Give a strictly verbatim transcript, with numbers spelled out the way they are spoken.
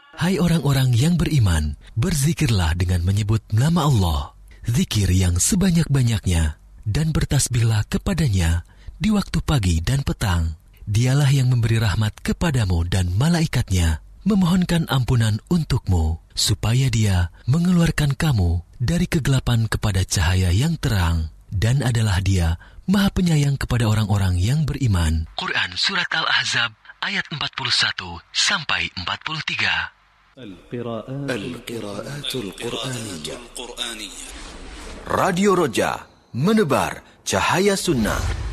Hai orang-orang yang beriman, berzikirlah dengan menyebut nama Allah, zikir yang sebanyak-banyaknya, dan bertasbihlah kepadanya di waktu pagi dan petang. Dialah yang memberi rahmat kepadamu dan malaikatnya, memohonkan ampunan untukmu, supaya dia mengeluarkan kamu dari kegelapan kepada cahaya yang terang, dan adalah dia Maha Penyayang kepada orang-orang yang beriman. Quran Surat Al-Ahzab ayat empat puluh satu sampai empat puluh tiga. Al-Qiraatul Qur'aniyah. Radio Roja, menebar cahaya sunnah.